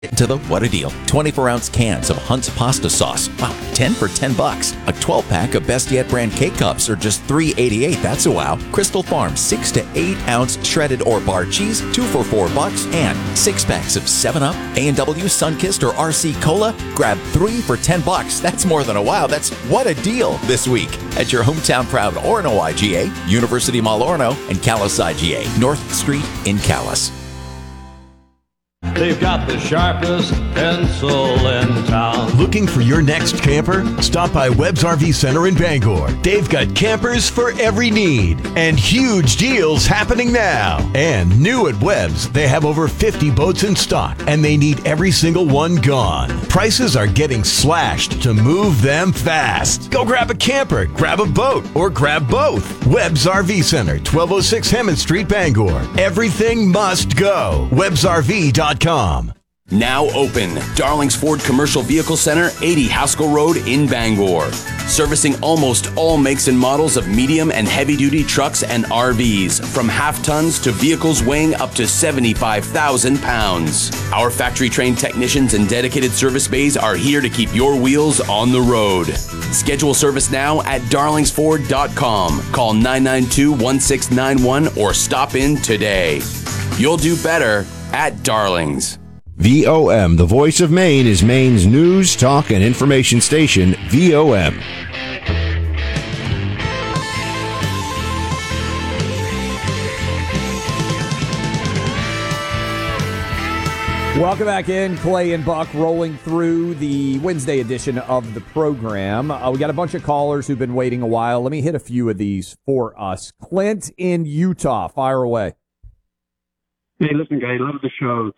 To the What a Deal. 24-ounce cans of Hunt's pasta sauce. Wow, 10 for $10. A 12-pack of Best Yet brand K-Cups are just $3.88. That's a wow. Crystal Farm 6 to 8-ounce shredded or bar cheese, 2 for $4. And 6 packs of 7-Up, A&W, Sunkist, or RC Cola. Grab 3 for $10. That's more than a wow. That's What a Deal this week at your hometown proud Orono IGA, University Mall Orono, and Calais IGA, North Street in Calais. They've got the sharpest pencil in town. Looking for your next camper? Stop by Webb's RV Center in Bangor. They've got campers for every need and huge deals happening now. And new at Webb's, they have over 50 boats in stock and they need every single one gone. Prices are getting slashed to move them fast. Go grab a camper, grab a boat, or grab both. Webb's RV Center, 1206 Hammond Street, Bangor. Everything must go. WebbsRV.com. Now open, Darling's Ford Commercial Vehicle Center, 80 Haskell Road in Bangor. Servicing almost all makes and models of medium and heavy-duty trucks and RVs, from half-tons to vehicles weighing up to 75,000 pounds. Our factory-trained technicians and dedicated service bays are here to keep your wheels on the road. Schedule service now at darlingsford.com. Call 992-1691 or stop in today. You'll do better at Darlings. VOM, the voice of Maine, is Maine's news, talk, and information station, VOM. Welcome back in. Clay and Buck rolling through the Wednesday edition of the program. We got a bunch of callers who've been waiting a while. Let me hit a few of these for us. Clint in Utah, fire away. Hey, listen, guys, love the show.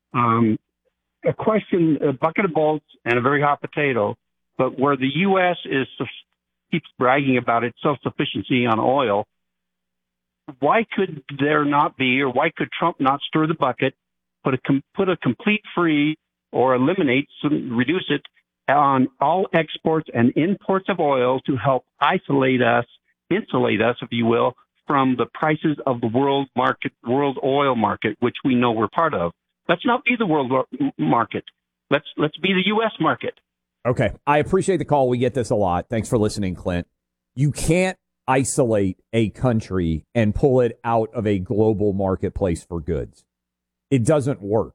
A question, a bucket of bolts and a very hot potato, but where the U.S. keeps bragging about its self-sufficiency on oil, why could there not be, or why could Trump not stir the bucket, put a complete free or reduce it on all exports and imports of oil to help insulate us, if you will, from the prices of the world oil market, which we know we're part of. Let's not be the world market. Let's be the U.S. market. Okay. I appreciate the call. We get this a lot. Thanks for listening, Clint. You can't isolate a country and pull it out of a global marketplace for goods. It doesn't work.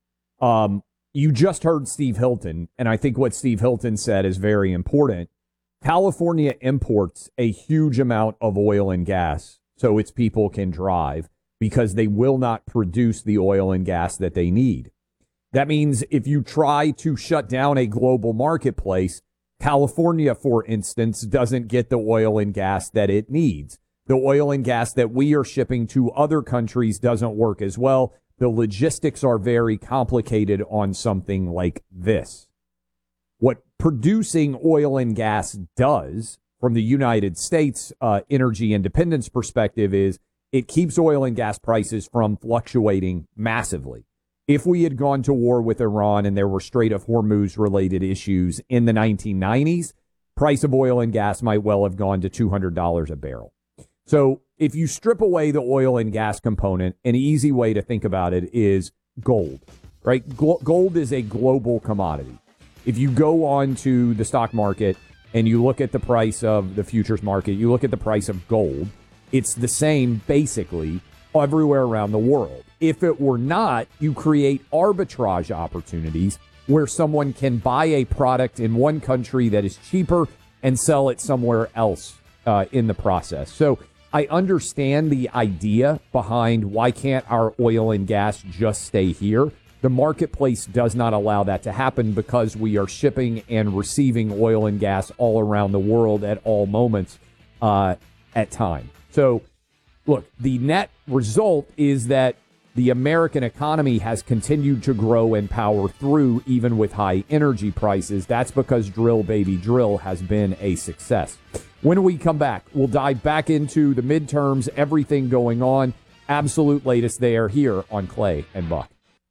You just heard Steve Hilton, and I think what Steve Hilton said is very important. California imports a huge amount of oil and gas so its people can drive, because they will not produce the oil and gas that they need. That means if you try to shut down a global marketplace, California, for instance, doesn't get the oil and gas that it needs. The oil and gas that we are shipping to other countries doesn't work as well. The logistics are very complicated on something like this. What producing oil and gas does from the United States energy independence perspective is it keeps oil and gas prices from fluctuating massively. If we had gone to war with Iran and there were Strait of Hormuz related issues in the 1990s, price of oil and gas might well have gone to $200 a barrel. So if you strip away the oil and gas component, an easy way to think about it is gold, right? Gold is a global commodity. If you go on to the stock market and you look at the price of the futures market, you look at the price of gold, it's the same basically everywhere around the world. If it were not, you create arbitrage opportunities where someone can buy a product in one country that is cheaper and sell it somewhere else in the process. So I understand the idea behind why can't our oil and gas just stay here. The marketplace does not allow that to happen because we are shipping and receiving oil and gas all around the world at all moments at time. So, look, the net result is that the American economy has continued to grow and power through even with high energy prices. That's because Drill Baby Drill has been a success. When we come back, we'll dive back into the midterms, everything going on. Absolute latest there here on Clay and Buck.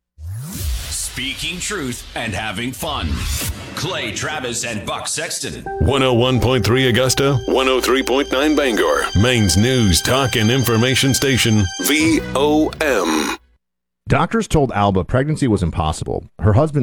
Speaking truth and having fun. Clay Travis and Buck Sexton. 101.3 Augusta, 103.9 Bangor. Maine's news, talk, and information station, VOM. Doctors told Alba pregnancy was impossible. Her husband